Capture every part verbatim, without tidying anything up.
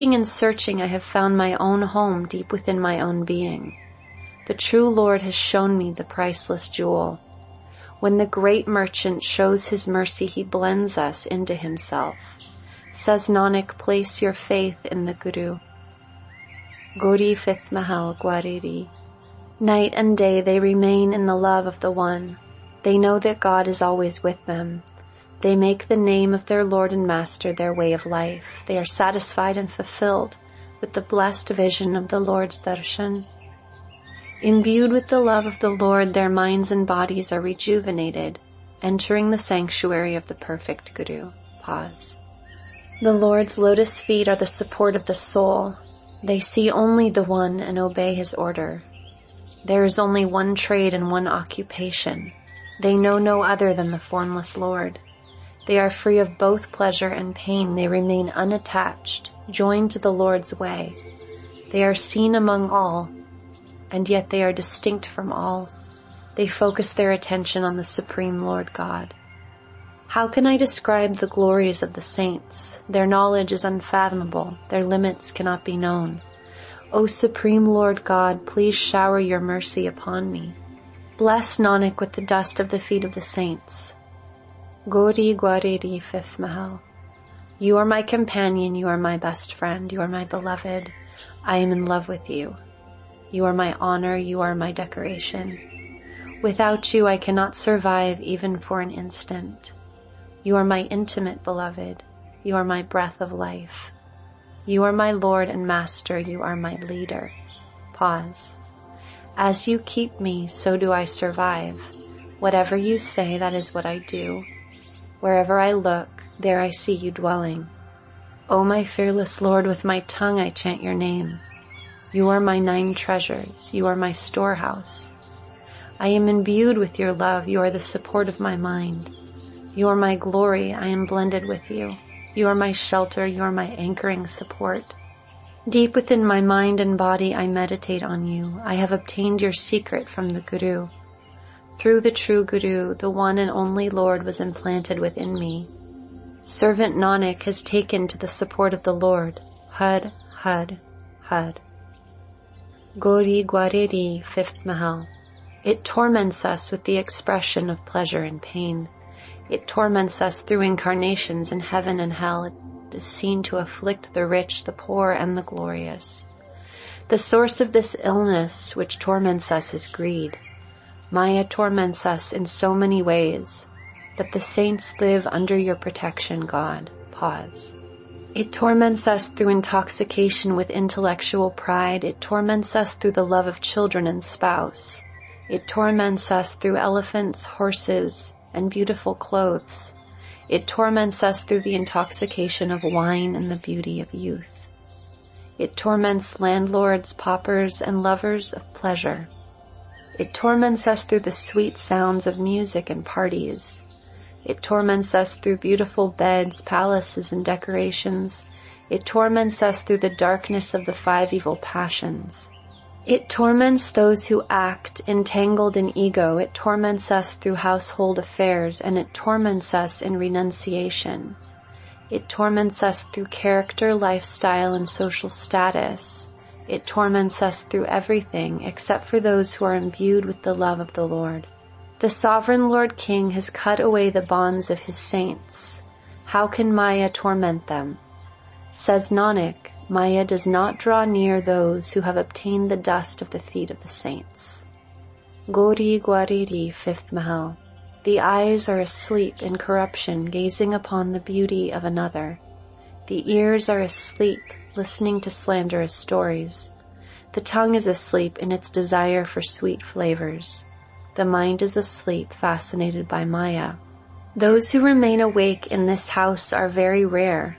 In searching, I have found my own home deep within my own being. The true Lord has shown me the priceless jewel. When the great merchant shows his mercy, he blends us into himself. Says Nanak, place your faith in the Guru. Gauri fifth Mahal Gwariri. Night and day they remain in the love of the One. They know that God is always with them. They make the name of their Lord and Master their way of life. They are satisfied and fulfilled with the blessed vision of the Lord's darshan. Imbued with the love of the Lord, their minds and bodies are rejuvenated, entering the sanctuary of the perfect Guru. Pause. The Lord's lotus feet are the support of the soul. They see only the One and obey His order. There is only one trade and one occupation. They know no other than the formless Lord. They are free of both pleasure and pain. They remain unattached, joined to the Lord's way. They are seen among all, and yet they are distinct from all. They focus their attention on the Supreme Lord God. How can I describe the glories of the saints? Their knowledge is unfathomable. Their limits cannot be known. O Supreme Lord God, please shower your mercy upon me. Bless Nanak with the dust of the feet of the saints. Gauri Gwariri fifth Mahal. You are my companion, you are my best friend, you are my beloved. I am in love with you. You are my honor, you are my decoration. Without you I cannot survive even for an instant. You are my intimate beloved. You are my breath of life. You are my Lord and Master. You are my leader. Pause. As you keep me, so do I survive. Whatever you say, that is what I do. Wherever I look, there I see you dwelling. O my fearless Lord, with my tongue I chant your name. You are my nine treasures. You are my storehouse. I am imbued with your love. You are the support of my mind. You are my glory. I am blended with you. You are my shelter. You are my anchoring support. Deep within my mind and body, I meditate on you. I have obtained your secret from the Guru. Through the true Guru, the one and only Lord was implanted within me. Servant Nanak has taken to the support of the Lord. Had, had, had. Gauri Gwariri, fifth Mahal. It torments us with the expression of pleasure and pain. It torments us through incarnations in heaven and hell. It is seen to afflict the rich, the poor, and the glorious. The source of this illness which torments us is greed. Maya torments us in so many ways, but the saints live under your protection, God. Pause. It torments us through intoxication with intellectual pride. It torments us through the love of children and spouse. It torments us through elephants, horses, and beautiful clothes. It torments us through the intoxication of wine and the beauty of youth. It torments landlords, paupers, and lovers of pleasure. It torments us through the sweet sounds of music and parties. It torments us through beautiful beds, palaces, and decorations. It torments us through the darkness of the five evil passions. It torments those who act entangled in ego. It torments us through household affairs, and it torments us in renunciation. It torments us through character, lifestyle, and social status. It torments us through everything except for those who are imbued with the love of the Lord. The sovereign Lord King has cut away the bonds of his saints. How can Maya torment them? Says Nanak, Maya does not draw near those who have obtained the dust of the feet of the saints. Gauri Gwariri, fifth Mahal. The eyes are asleep in corruption, gazing upon the beauty of another. The ears are asleep, listening to slanderous stories. The tongue is asleep in its desire for sweet flavors. The mind is asleep, fascinated by Maya. Those who remain awake in this house are very rare.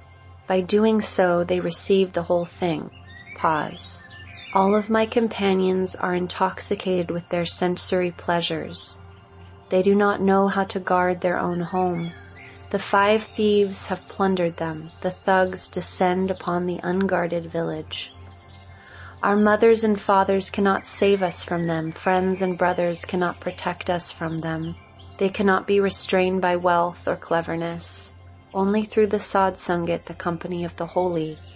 By doing so, they receive the whole thing. Pause. All of my companions are intoxicated with their sensory pleasures. They do not know how to guard their own home. The five thieves have plundered them. The thugs descend upon the unguarded village. Our mothers and fathers cannot save us from them. Friends and brothers cannot protect us from them. They cannot be restrained by wealth or cleverness. Only through the Sadsangat, the company of the holy,